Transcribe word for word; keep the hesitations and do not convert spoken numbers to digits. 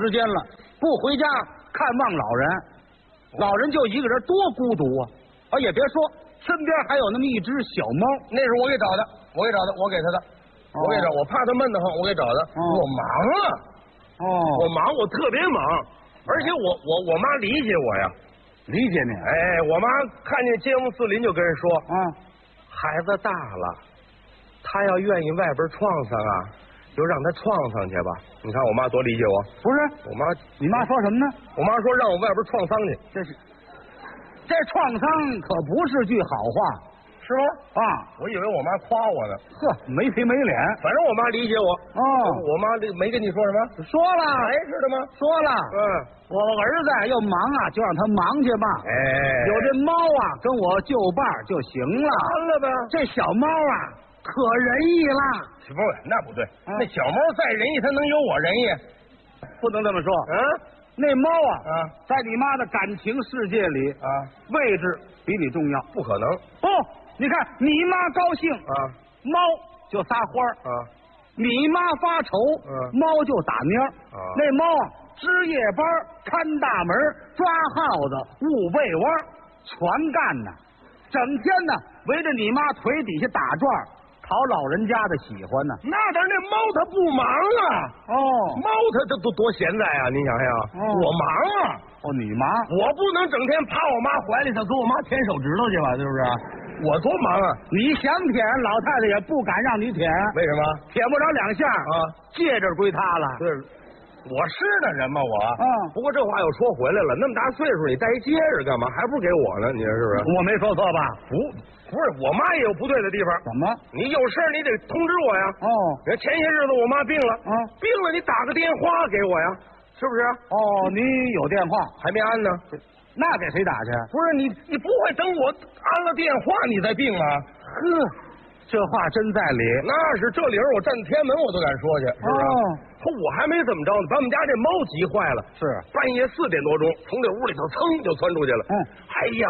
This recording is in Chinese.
时间了，不回家看望老人，老人就一个人多孤独啊！啊，也别说，身边还有那么一只小猫， 那是我给找的，我给找的，我给他的，我给找，我怕他闷得慌，我给找的。我忙啊， 哦， 我忙，我特别忙，而且我我我妈理解我呀， 理解你。 哎，我妈看见街坊四邻就跟人说， 啊， 孩子大了，他要愿意外边创上啊，就让他创上去吧。你看我妈多理解我。 不是， 我妈， 你妈说什么呢？ 我妈说让我外边创伤去。 这是，这创伤可不是句好话， 是吗？ 啊！ 我以为我妈夸我呢。 呵，没皮没脸。 反正我妈理解我。 哦， 我妈这没跟你说什么？ 说了， 还是的吗？ 说了。 嗯， 我儿子要忙啊，就让他忙去吧。 哎， 有这猫啊，跟我就伴就行了。 完了呗。 这小猫啊，可仁义了。 不是，那不对。嗯、那小猫再仁义，它能有我仁义？ 不能这么说。 嗯， 那猫啊， 啊， 在你妈的感情世界里啊， 位置比你重要。 不可能。 不，你看你妈高兴啊， 猫就撒欢儿。 啊， 你妈发愁， 嗯， 猫就打喵。 啊， 那猫啊，值夜班、看大门、抓耗子、捂被窝，全干呢。整天呢围着你妈腿底下打转，讨老人家的喜欢呢。 那但是那猫它不忙啊。 哦， 猫它它多多闲在啊！你想想， 哦、 我忙啊。 哦，你忙， 我不能整天趴我妈怀里头给我妈舔手指头去吧？是不是？我多忙啊！ 你想舔，老太太也不敢让你舔。 为什么？ 舔不着两下啊， 戒指归她了。 对，我是那人吗？我。 嗯。 不过这话又说回来了，那么大岁数你戴一戒指干嘛？还不如给我呢？你说是不是？ 我没说错吧？ 不，不是，我妈也有不对的地方。 怎么？ 你有事你得通知我呀。 哦。 你看前些日子我妈病了， 嗯， 病了你打个电话给我呀，是不是？ 哦，你有电话还没安呢。 那给谁打去？ 不是你，你不会等我安了电话你再病吗？ 呵，这话真在理。 那是，这理儿我站天门我都敢说去，是不是？ 哦， 我还没怎么着呢，把我们家这猫急坏了。 是， 半夜四点多钟，从这屋里头噌就窜出去了。 嗯， 哎呀，